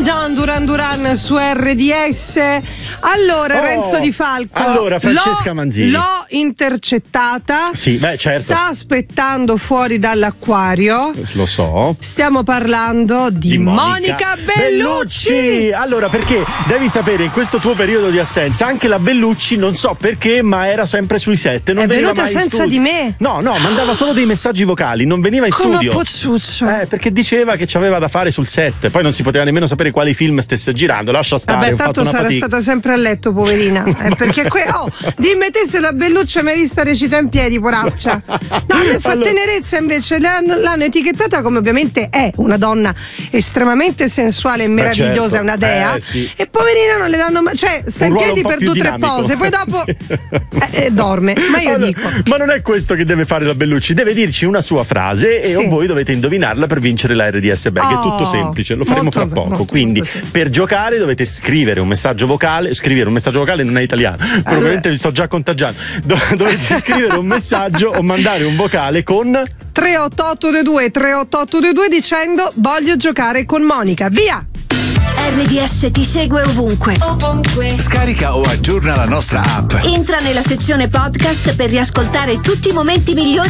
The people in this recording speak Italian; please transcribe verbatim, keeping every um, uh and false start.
Don Duran Duran su R D S. Allora, Oh, Renzo Di Falco. allora, Francesca l'ho, Manzini. L'ho intercettata. Sì, beh, certo. Sta aspettando fuori dall'acquario. Lo so. Stiamo parlando di, Di Monica, Monica Bellucci. Bellucci. Allora, perché devi sapere, in questo tuo periodo di assenza, anche la Bellucci, non so perché, ma era sempre sui set. Non È veniva venuta mai in senza studio. di me. No, no, mandava solo dei messaggi vocali, non veniva in Come studio. Pozzuccio. Eh, perché diceva che c'aveva da fare sul set. Poi non si poteva nemmeno sapere quali film stesse girando. Lascia stare. Vabbè, ho fatto tanto una sarà fatica. stata sempre a letto, poverina. Eh, perché que- oh, dimmi te se la Bellucci hai mai vista recita in piedi, poraccia. No, a me fa Allora- tenerezza invece. L'hanno, l'hanno etichettata come ovviamente è una donna estremamente sensuale e meravigliosa, certo. è una dea. Eh, sì. E poverina non le danno mai. Cioè, sta Un in ruolo piedi un po' per più due o tre dinamico. pose, poi dopo Sì. eh, eh, dorme. Ma io Allora, dico. ma non è questo che deve fare la Bellucci, deve dirci una sua frase e Sì. voi dovete indovinarla per vincere la R D S Bag. Oh, È tutto semplice, lo faremo molto fra be- poco. molto, Quindi molto semplice. per giocare dovete scrivere un messaggio vocale. Scrivere un messaggio vocale non è italiano, probabilmente vi sto già contagiando. Do- dovete scrivere un messaggio o mandare un vocale con tre otto otto due due tre otto otto due due dicendo voglio giocare con Monica. Via! R D S ti segue ovunque. Ovunque. Scarica o aggiorna la nostra app. Entra nella sezione podcast per riascoltare tutti i momenti migliori